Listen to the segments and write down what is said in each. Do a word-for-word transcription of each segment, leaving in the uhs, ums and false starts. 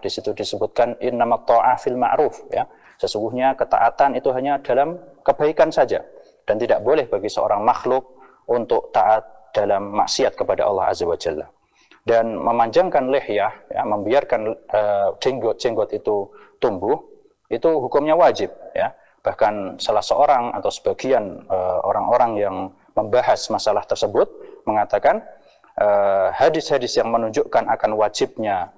Di situ disebutkan innamat tha'ah fil ma'ruf, ya. Sesungguhnya ketaatan itu hanya dalam kebaikan saja, dan tidak boleh bagi seorang makhluk untuk taat dalam maksiat kepada Allah Azza wa Jalla. Dan memanjangkan lihyah, ya, membiarkan uh, jenggot-jenggot itu tumbuh, itu hukumnya wajib, ya. Bahkan salah seorang atau sebagian uh, orang-orang yang membahas masalah tersebut mengatakan uh, hadis-hadis yang menunjukkan akan wajibnya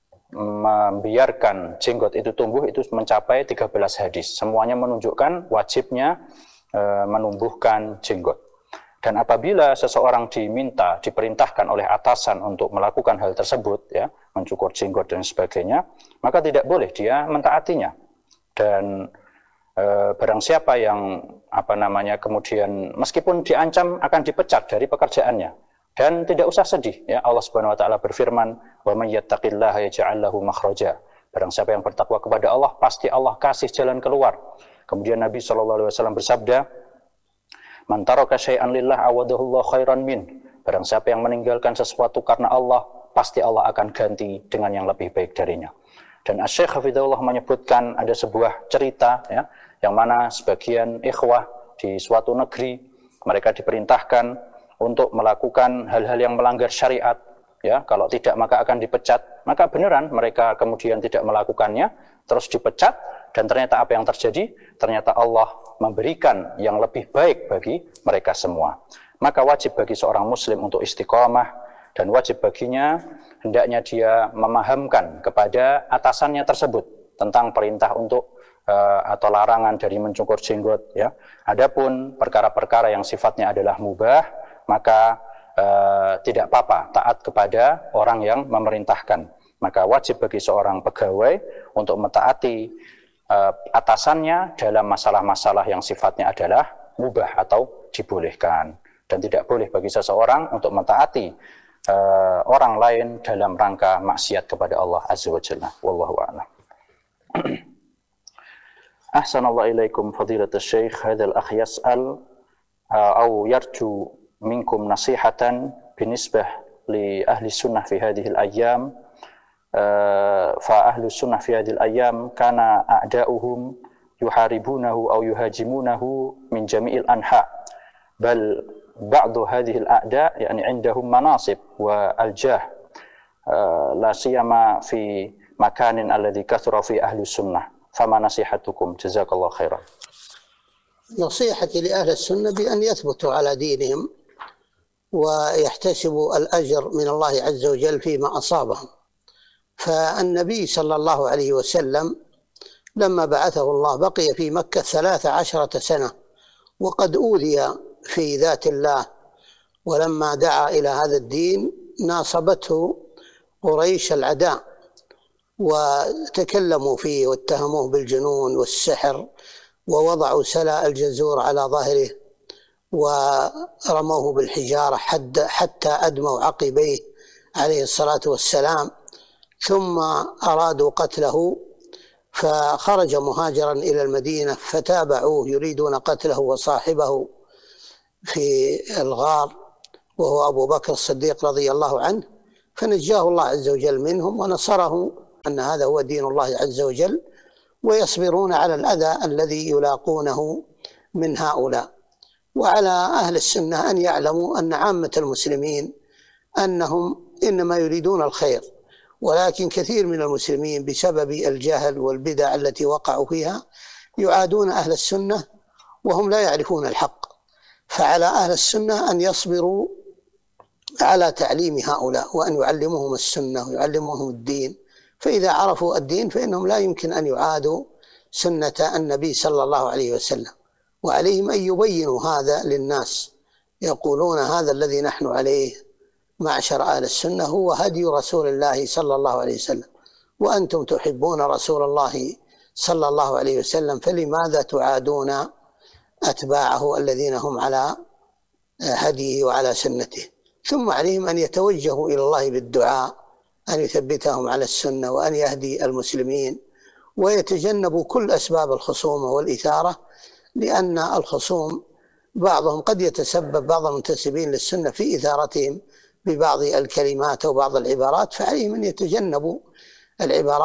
membiarkan jenggot itu tumbuh itu mencapai tiga belas hadis. Semuanya menunjukkan wajibnya uh, menumbuhkan jenggot. Dan apabila seseorang diminta, diperintahkan oleh atasan untuk melakukan hal tersebut, ya, mencukur jenggot dan sebagainya, maka tidak boleh dia mentaatinya. Dan e, barang siapa yang apa namanya kemudian meskipun diancam akan dipecat dari pekerjaannya, dan tidak usah sedih, ya, Allah Subhanahu wa taala berfirman, "Wa may yattaqillaha yaj'al lahu makhraja." Barang siapa yang bertakwa kepada Allah, pasti Allah kasih jalan keluar. Kemudian Nabi shallallahu alaihi wasallam bersabda, "Man taraka syai'an lillah awadahullahu khairan min." Barang siapa yang meninggalkan sesuatu karena Allah, pasti Allah akan ganti dengan yang lebih baik darinya. Dan Asy-Syaikh Hafizahullah menyebutkan ada sebuah cerita, ya, yang mana sebagian ikhwah di suatu negeri, mereka diperintahkan untuk melakukan hal-hal yang melanggar syariat, ya, kalau tidak maka akan dipecat. Maka beneran mereka kemudian tidak melakukannya, terus dipecat, dan ternyata apa yang terjadi? Ternyata Allah memberikan yang lebih baik bagi mereka semua. Maka wajib bagi seorang muslim untuk istiqomah, dan wajib baginya hendaknya dia memahamkan kepada atasannya tersebut tentang perintah untuk uh, atau larangan dari mencukur jenggot, ya. Adapun perkara-perkara yang sifatnya adalah mubah, maka uh, tidak apa-apa taat kepada orang yang memerintahkan. Maka wajib bagi seorang pegawai untuk mentaati uh, atasannya dalam masalah-masalah yang sifatnya adalah mubah atau dibolehkan. Dan tidak boleh bagi seseorang untuk mentaati uh, orang lain dalam rangka maksiat kepada Allah Azza wa Jalla. Wallahu a'lam. Ahsanallahu ilaikum fadilatul syekh. Hadzal akh yas'al atau yarju minkum nasihatan binisbah li ahli sunnah fi hadhihi al-ayyam. فأهل السنة في هذه الأيام كان أعداؤهم يحاربونه أو يهاجمونه من جميع الأنحاء بل بعض هذه الأعداء يعني عندهم مناصب والجاه لا سيما في مكان الذي كثر في أهل السنة فما نصيحتكم جزاك الله خيرا. نصيحتي لأهل السنة بأن يثبتوا على دينهم ويحتسبوا الأجر من الله عز وجل فيما أصابهم. فالنبي صلى الله عليه وسلم لما بعثه الله بقي في مكة ثلاث عشرة سنة وقد أوذي في ذات الله، ولما دعا إلى هذا الدين ناصبته قريش العداء وتكلموا فيه واتهموه بالجنون والسحر ووضعوا سلا الجزور على ظهره ورموه بالحجارة حتى أدموا عقبيه عليه الصلاة والسلام، ثم أرادوا قتله فخرج مهاجرا إلى المدينة فتابعوه يريدون قتله وصاحبه في الغار وهو أبو بكر الصديق رضي الله عنه، فنجاه الله عز وجل منهم ونصره أن هذا هو دين الله عز وجل، ويصبرون على الأذى الذي يلاقونه من هؤلاء. وعلى أهل السنة أن يعلموا أن عامة المسلمين أنهم إنما يريدون الخير، ولكن كثير من المسلمين بسبب الجهل والبدع التي وقعوا فيها يعادون أهل السنة وهم لا يعرفون الحق. فعلى أهل السنة أن يصبروا على تعليم هؤلاء وأن يعلمهم السنة ويعلمهم الدين، فإذا عرفوا الدين فإنهم لا يمكن أن يعادوا سنة النبي صلى الله عليه وسلم، وعليهم أن يبينوا هذا للناس، يقولون هذا الذي نحن عليه معشر أهل السنة هو هدي رسول الله صلى الله عليه وسلم، وأنتم تحبون رسول الله صلى الله عليه وسلم فلماذا تعادون أتباعه الذين هم على هديه وعلى سنته. ثم عليهم أن يتوجهوا إلى الله بالدعاء أن يثبتهم على السنة وأن يهدي المسلمين، ويتجنبوا كل أسباب الخصومة والإثارة، لأن الخصوم بعضهم قد يتسبب بعض المنتسبين للسنة في إثارتهم ببعض الكلمات وبعض العبارات، فعليهم أن يتجنبوا العبارات